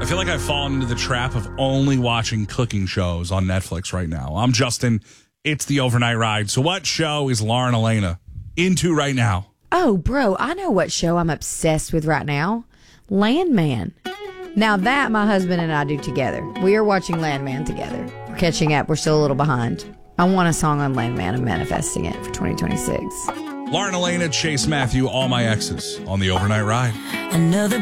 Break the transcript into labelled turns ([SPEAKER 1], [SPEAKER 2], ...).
[SPEAKER 1] feel like I've fallen into the trap of only watching cooking shows on Netflix right now. I'm Justin. It's the Overnight Ride. So what show is Lauren Elena into right now?
[SPEAKER 2] Oh, bro, I know what show I'm obsessed with right now. Landman. Now that my husband and I do together. We are watching Landman together. We're catching up. We're still a little behind. I want a song on Landman. I'm manifesting it for 2026.
[SPEAKER 1] Lauren Elena, Chase Matthew, All My Exes on the Overnight Ride.
[SPEAKER 3] Another